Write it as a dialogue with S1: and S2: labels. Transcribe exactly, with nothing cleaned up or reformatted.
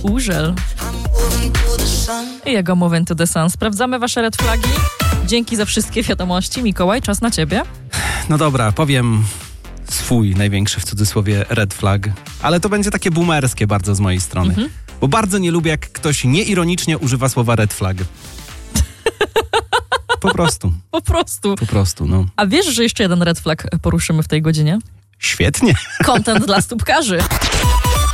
S1: Urzel i jego Moving to the Sun. Sprawdzamy wasze red flagi. Dzięki za wszystkie wiadomości. Mikołaj, czas na ciebie.
S2: No dobra, powiem swój największy w cudzysłowie red flag, ale to będzie takie boomerskie bardzo z mojej strony. Mhm. Bo bardzo nie lubię, jak ktoś nieironicznie używa słowa red flag. Po prostu.
S1: Po prostu.
S2: Po prostu, no.
S1: A wiesz, że jeszcze jeden red flag poruszymy w tej godzinie?
S2: Świetnie.
S1: Content dla stópkarzy.